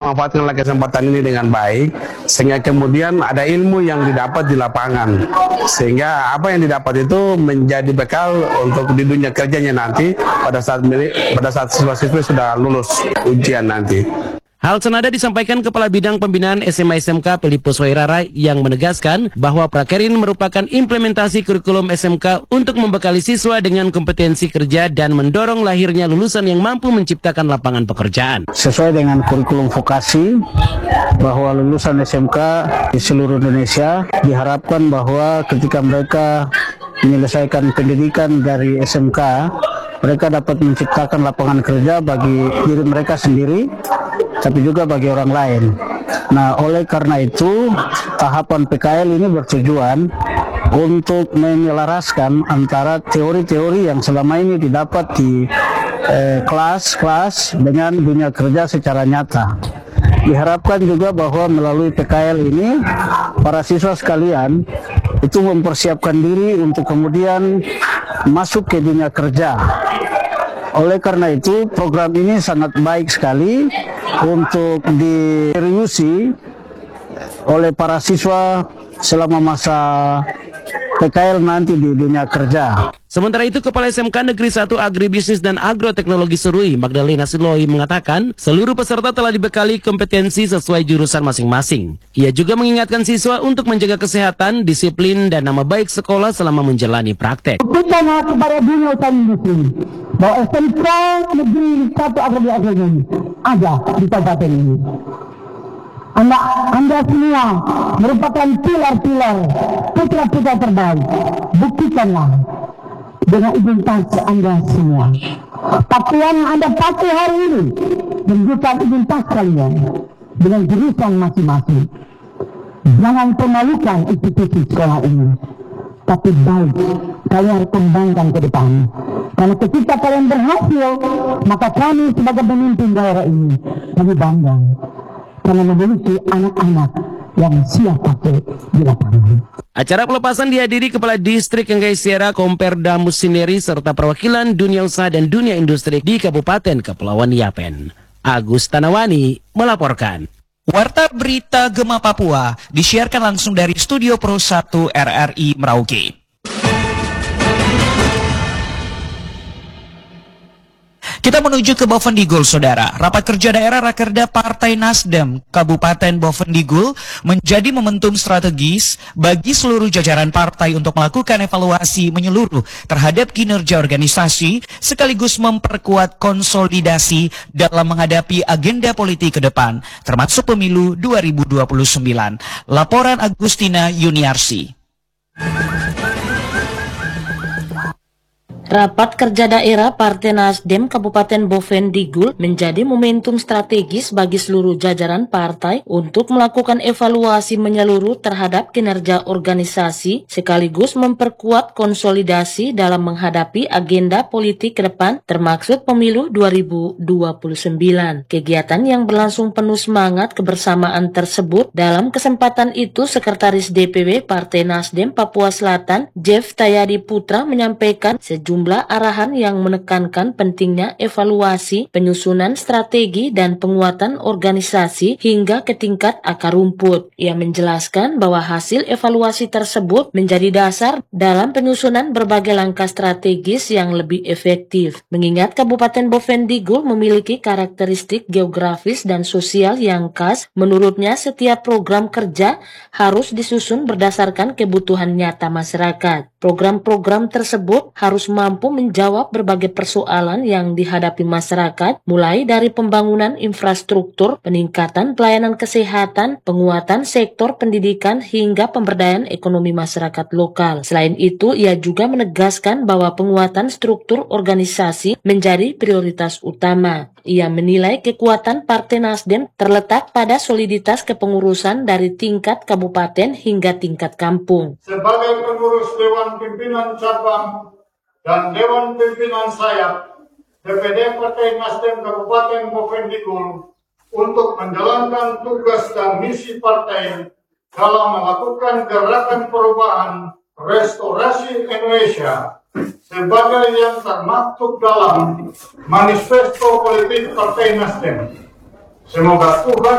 memanfaatkanlah kesempatan ini dengan baik, sehingga kemudian ada ilmu yang didapat di lapangan, sehingga apa yang didapat itu menjadi bekal untuk di dunia kerjanya nanti pada saat siswa-siswi sudah lulus ujian nanti. Hal senada disampaikan Kepala Bidang Pembinaan SMA SMK Pelipus Wairara yang menegaskan bahwa Prakerin merupakan implementasi kurikulum SMK untuk membekali siswa dengan kompetensi kerja dan mendorong lahirnya lulusan yang mampu menciptakan lapangan pekerjaan. Sesuai dengan kurikulum vokasi, bahwa lulusan SMK di seluruh Indonesia diharapkan bahwa ketika mereka menyelesaikan pendidikan dari SMK, mereka dapat menciptakan lapangan kerja bagi diri mereka sendiri, tapi juga bagi orang lain. Nah, oleh karena itu, tahapan PKL ini bertujuan untuk menyelaraskan antara teori-teori yang selama ini didapat di kelas-kelas dengan dunia kerja secara nyata. Diharapkan juga bahwa melalui PKL ini, para siswa sekalian itu mempersiapkan diri untuk kemudian masuk ke dunia kerja. Oleh karena itu, program ini sangat baik sekali untuk diseriusi oleh para siswa selama masa PKL nanti di dunia kerja. Sementara itu, Kepala SMK Negeri 1 Agribisnis dan Agroteknologi Serui, Magdalena Siloi, mengatakan seluruh peserta telah dibekali kompetensi sesuai jurusan masing-masing. Ia juga mengingatkan siswa untuk menjaga kesehatan, disiplin, dan nama baik sekolah selama menjalani praktek. Buktikan kepada dunia usaha industri bahwa SMK Negeri 1 Agribisnis ada di kabupaten ini. Anda semua merupakan pilar-pilar putra-putra terbaik. Buktikanlah dengan identitas Anda semua. Pakaian yang Anda pakai hari ini menunjukkan identitas kalian dengan jurusan masing-masing. Jangan pemalukan institusi sekolah ini, tapi baik kalian harus kembangkan ke depan. Karena ketika kalian berhasil, maka kami sebagai pemimpin daerah ini kami bangga karena memiliki anak-anak yang siap pakai di lapangan. Acara pelepasan dihadiri Kepala Distrik Enggai Sierra, Komperda Musineri, serta perwakilan dunia usaha dan dunia industri di Kabupaten Kepulauan Yapen. Agus Tanawani melaporkan. Warta Berita Gema Papua disiarkan langsung dari Studio Pro 1 RRI Merauke. Kita menuju ke Bovendigul, saudara. Rapat kerja daerah Rakerda Partai Nasdem Kabupaten Bovendigul menjadi momentum strategis bagi seluruh jajaran partai untuk melakukan evaluasi menyeluruh terhadap kinerja organisasi sekaligus memperkuat konsolidasi dalam menghadapi agenda politik ke depan, termasuk pemilu 2029. Laporan Agustina Yuniarsi. Rapat kerja daerah Partai Nasdem Kabupaten Bovendigul menjadi momentum strategis bagi seluruh jajaran partai untuk melakukan evaluasi menyeluruh terhadap kinerja organisasi sekaligus memperkuat konsolidasi dalam menghadapi agenda politik ke depan termaksud pemilu 2029. Kegiatan yang berlangsung penuh semangat kebersamaan tersebut. Dalam kesempatan itu, Sekretaris DPW Partai Nasdem Papua Selatan Jeff Tayadi Putra menyampaikan sejumlah arahan yang menekankan pentingnya evaluasi, penyusunan strategi, dan penguatan organisasi hingga ke tingkat akar rumput. Ia menjelaskan bahwa hasil evaluasi tersebut menjadi dasar dalam penyusunan berbagai langkah strategis yang lebih efektif. Mengingat Kabupaten Bovendigul memiliki karakteristik geografis dan sosial yang khas, menurutnya setiap program kerja harus disusun berdasarkan kebutuhan nyata masyarakat. Program-program tersebut harus mampu menjawab berbagai persoalan yang dihadapi masyarakat, mulai dari pembangunan infrastruktur, peningkatan pelayanan kesehatan, penguatan sektor pendidikan, hingga pemberdayaan ekonomi masyarakat lokal. Selain itu, ia juga menegaskan bahwa penguatan struktur organisasi menjadi prioritas utama. Ia menilai kekuatan Partai Nasdem terletak pada soliditas kepengurusan dari tingkat kabupaten hingga tingkat kampung. Sebagai pengurus Dewan Pimpinan Cabang dan Dewan Pimpinan Sayap DPD Partai Nasdem Kabupaten Bovendigul untuk menjalankan tugas dan misi partai dalam melakukan gerakan perubahan restorasi Indonesia sebagai yang termaktub dalam manifesto politik Partai Nasdem. Semoga Tuhan